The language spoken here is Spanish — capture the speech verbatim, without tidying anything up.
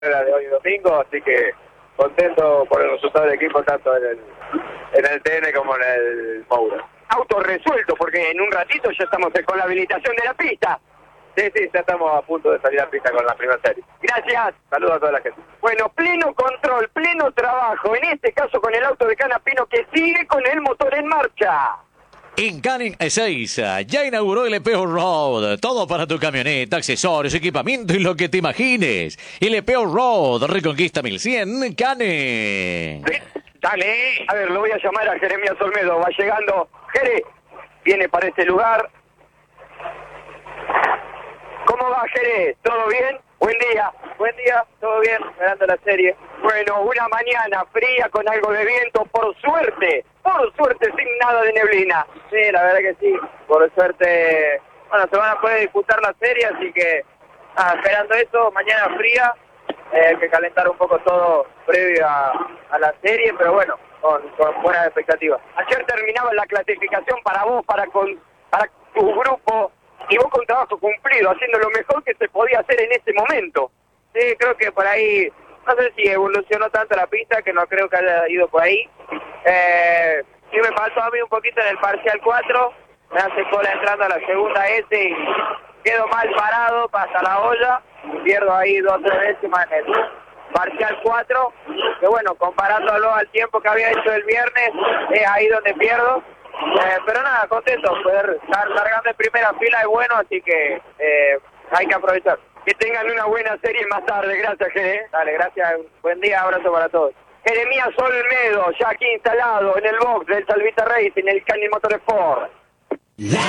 carrera de hoy domingo, así que contento por el resultado del equipo, tanto en el, en el T N como en el Moura. Auto resuelto, porque en un ratito ya estamos con la habilitación de la pista. Sí, sí, ya estamos a punto de salir a pista con la primera serie. Gracias. Saludos a toda la gente. Bueno, pleno control, pleno trabajo, en este caso con el auto de Canapino que sigue con el motor en marcha. En Canning Ezeiza ya inauguró el E P O Road. Todo para tu camioneta, accesorios, equipamiento y lo que te imagines. El E P O Road, Reconquista mil cien, Canning. Dale, a ver, lo voy a llamar a Jeremías Olmedo. Va llegando. Jere, viene para este lugar. ¿Cómo va, Jere? ¿Todo bien? Buen día. Buen día, todo bien, esperando la serie. Bueno, una mañana fría con algo de viento, por suerte, por suerte sin nada de neblina. Sí, la verdad que sí, por suerte, bueno, se van a poder disputar la serie, así que ah, esperando eso, mañana fría, eh, hay que calentar un poco todo previo a, a la serie, pero bueno, con, con buenas expectativas. Ayer terminaba la clasificación para vos, para, con, para tu grupo, y vos con trabajo cumplido, haciendo lo mejor que se podía hacer en ese momento. Sí, creo que por ahí, no sé si evolucionó tanto la pista, que no creo que haya ido por ahí. Eh, sí me pasó a mí un poquito en el parcial cuatro, me hace cola entrando a la segunda S y quedo mal parado, pasa la olla, pierdo ahí dos o tres décimas en el parcial cuatro, que bueno, comparándolo al tiempo que había hecho el viernes, es ahí donde pierdo. Eh, pero nada, contento, poder estar largando en primera fila es bueno, así que eh, hay que aprovechar. Que tengan una buena serie más tarde. Gracias, Jere. Dale, gracias. Buen día, abrazo para todos. Jeremías Olmedo, ya aquí instalado en el box del Salvita Racing, el Canning Motorsport.